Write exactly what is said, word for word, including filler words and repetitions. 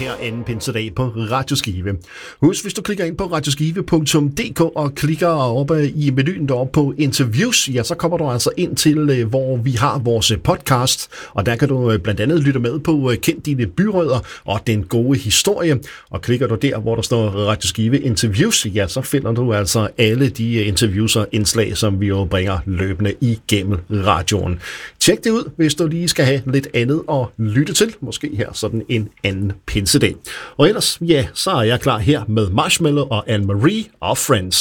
hver anden pinsedag på Radio Skive. Husk, hvis du klikker ind på radioskive punktum d k og klikker oppe i menuen deroppe på interviews, ja, så kommer du altså ind til, hvor vi har vores podcast, og der kan du blandt andet lytte med på Kend dine byrødder og den gode historie. Og klikker du der, hvor der står Radio Skive Interviews, ja, så finder du altså alle de interviews og indslag, som vi jo bringer løbende igennem radioen. Tjek det ud, hvis du lige skal have lidt andet at lytte til, måske her sådan en anden pinsedag. Og ellers, ja, så er jeg klar her med Marshmello og Anne-Marie og Friends.